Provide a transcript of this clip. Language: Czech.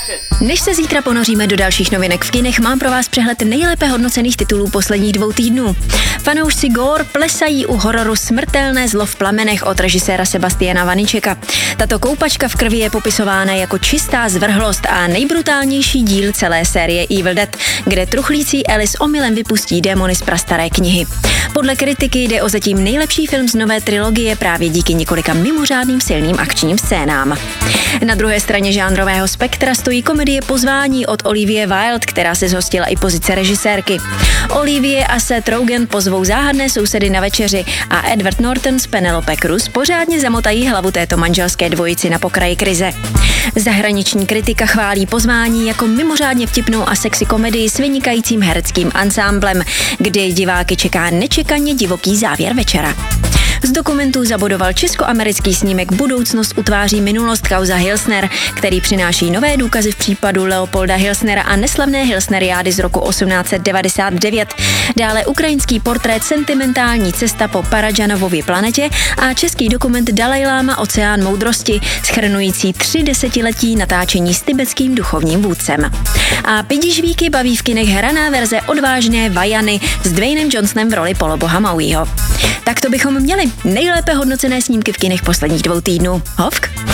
Než se zítra ponoříme do dalších novinek v kinech, mám pro vás přehled nejlépe hodnocených titulů posledních 2 týdnů. Fanoušci gore plesají u hororu Smrtelné zlo v plamenech od režiséra Sebastiana Vaničeka. Tato koupačka v krvi je popisována jako čistá zvrhlost a nejbrutálnější díl celé série Evil Dead, kde truchlící Alice omylem vypustí démony z prastaré knihy. Podle kritiky jde o zatím nejlepší film z nové trilogie právě díky několika mimořádným silným akčním scénám. Na druhé straně žánrového spektra stojí komedie Pozvání od Olivie Wilde, která se zhostila i pozice režisérky. Olivie a Seth Rogen pozvou záhadné sousedy na večeři a Edward Norton s Penelope Cruz pořádně zamotají hlavu této manželské dvojici na pokraji krize. Zahraniční kritika chválí Pozvání jako mimořádně vtipnou a sexy komedii s vynikajícím hereckým ansámblem, kdy diváky čeká nečekaně divoký závěr večera. Z dokumentů zabodoval česko-americký snímek Budoucnost utváří minulost kauza Hilsner, který přináší nové důkazy v případu Leopolda Hilsnera a neslavné Hilsneriády z roku 1899. Dále ukrajinský portrét Sentimentální cesta po Paradžanovově planetě a český dokument Dalajláma Oceán moudrosti, shrnující 3 desetiletí natáčení s tibetským duchovním vůdcem. A Pidi Žvíky baví v kinech hraná verze odvážné Vajany s Dwaynem Johnsonem v roli poloboha Mauiho. Tak to bychom měli nejlépe hodnocené snímky v kinech posledních 2 týdnů. Hovk?